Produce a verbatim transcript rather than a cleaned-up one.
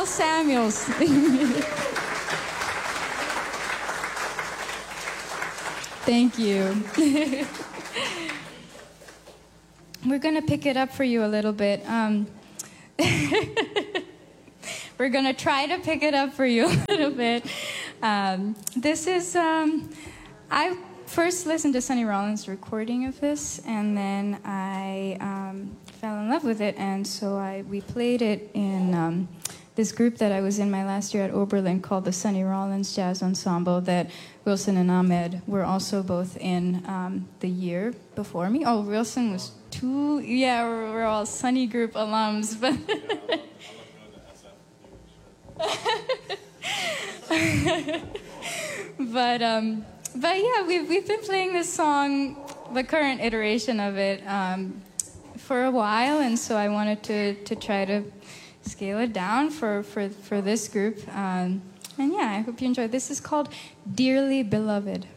all Samuels. Thank you. We're going to pick it up for you a little bit. Um, we're going to try to pick it up for you a little bit. Um, this is, um, I first listened to Sonny Rollins' recording of this, and then I um, fell in love with it, and so I we played it in um, this group that I was in my last year at Oberlin called the Sonny Rollins Jazz Ensemble that Wilson and Ahmed were also both in um, the year before me. Oh, Wilson was two, yeah, we're, we're all Sonny Group alums, but... but, um, but yeah, we've, we've been playing this song, the current iteration of it, um, for a while, and so I wanted to, to try to scale it down for, for, for this group. Um, and yeah, I hope you enjoy. This is called Dearly Beloved.